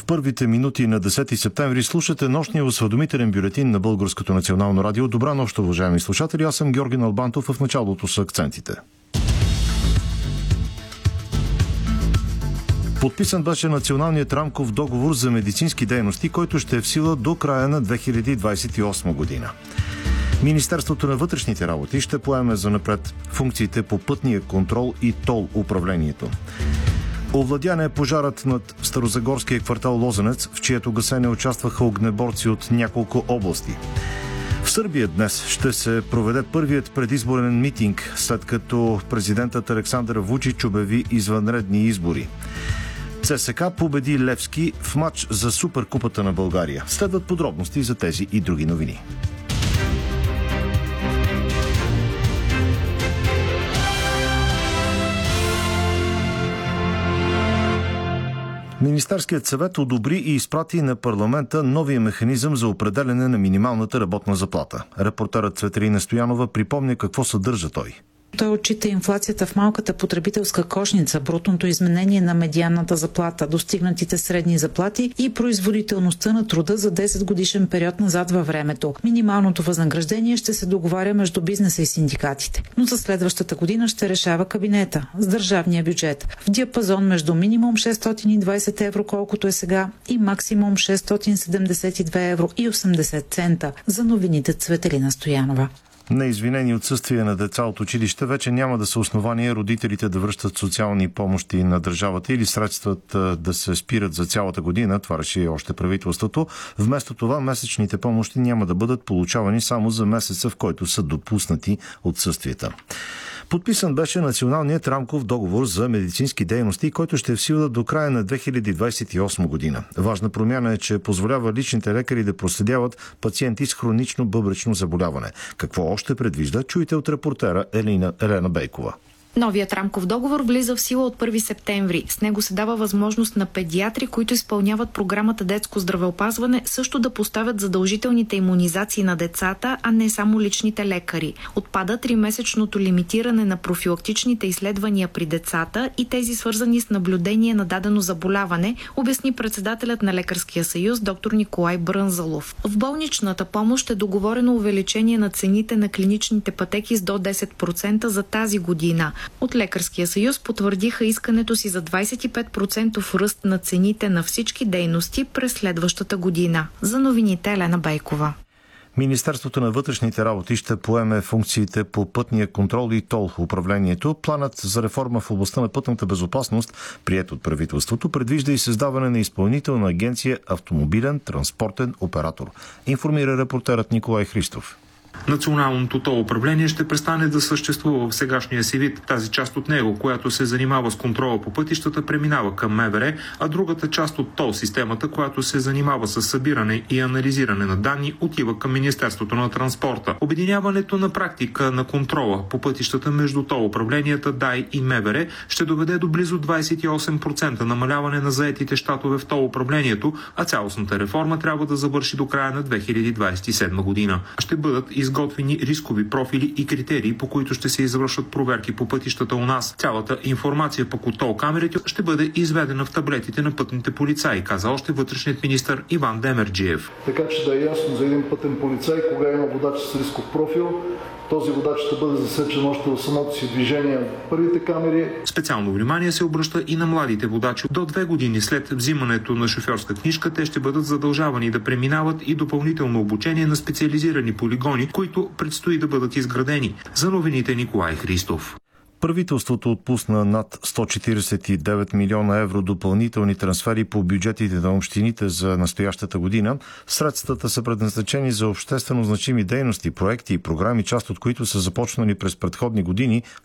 В първите минути на 10 септември слушате нощния осведомителен бюлетин на Българското национално радио. Добра нощ, уважаеми слушатели. Аз съм Георги Налбантов, в началото са акцентите. Подписан беше националният рамков договор за медицински дейности, който ще е в сила до края на 2028 година. Министерството на вътрешните работи ще поеме занапред функциите по пътния контрол и тол управлението. Овладян е пожарът над старозагорския квартал Лозенец, в чието гасене участваха огнеборци от няколко области. В Сърбия днес ще се проведе първият предизборен митинг, след като президентът Александър Вучич обяви извънредни избори. ЦСКА победи Левски в матч за Суперкупата на България. Следват подробности за тези и други новини. Министерският съвет одобри и изпрати на парламента новия механизъм за определяне на минималната работна заплата. Репортерът Цветелина Стоянова припомня какво съдържа той. Той отчита инфлацията в малката потребителска кошница, брутното изменение на медианната заплата, достигнатите средни заплати и производителността на труда за 10 годишен период назад във времето. Минималното възнаграждение ще се договаря между бизнеса и синдикатите, но за следващата година ще решава кабинета с държавния бюджет в диапазон между минимум 620 евро, колкото е сега, и максимум 672 евро и 80 цента. За новините Цветелина Стоянова. Неизвинени отсъствия на деца от училище вече няма да са основания родителите да връщат социални помощи на държавата или средствата да се спират за цялата година. Това реши още правителството. Вместо това месечните помощи няма да бъдат получавани само за месеца, в който са допуснати отсъствията. Подписан беше националният рамков договор за медицински дейности, който ще е в сила до края на 2028 година. Важна промяна е, че позволява личните лекари да проследяват пациенти с хронично бъбречно заболяване. Какво още предвижда, чуйте от репортера Елена Бейкова. Новият рамков договор влиза в сила от 1 септември. С него се дава възможност на педиатри, които изпълняват програмата детско здравеопазване, също да поставят задължителните имунизации на децата, а не само личните лекари. Отпада 3-месечното лимитиране на профилактичните изследвания при децата и тези свързани с наблюдение на дадено заболяване, обясни председателят на Лекарския съюз доктор Николай Брънзалов. В болничната помощ е договорено увеличение на цените на клиничните пътеки с до 10% за тази година. От Лекарския съюз потвърдиха искането си за 25% ръст на цените на всички дейности през следващата година. За новините Елена Бейкова. Министерството на вътрешните работи ще поеме функциите по пътния контрол и тол управлението. Планът за реформа в областта на пътната безопасност, приет от правителството, предвижда и създаване на изпълнителна агенция автомобилен транспортен оператор. Информира репортерът Николай Христов. Националното тол управление ще престане да съществува в сегашния си вид. Тази част от него, която се занимава с контрола по пътищата, преминава към МВР, а другата част от тол системата, която се занимава с събиране и анализиране на данни, отива към Министерството на транспорта. Обединяването на практика на контрола по пътищата между тол управленията ДАИ и МВР ще доведе до близо 28% намаляване на заетите щатове в тол управлението, а цялостната реформа трябва да завърши до края на 2027 година. Ще бъдат изготвени рискови профили и критерии, по които ще се извършват проверки по пътищата у нас. Цялата информация по тол камерите ще бъде изведена в таблетите на пътните полицаи, каза още вътрешният министър Иван Демерджиев. Така че да е ясно за един пътен полицай, кога има водач с рисков профил, този водач ще бъде засечен още в самото си движение от първите камери. Специално внимание се обръща и на младите водачи. До 2 години след взимането на шофьорска книжка, те ще бъдат задължавани да преминават и допълнително обучение на специализирани полигони, които предстои да бъдат изградени. За новините Николай Христов. Правителството отпусна над 149 милиона евро допълнителни трансфери по бюджетите на общините за настоящата година. Средствата са предназначени за обществено значими дейности, проекти и програми, част от които са започнали през предходни години,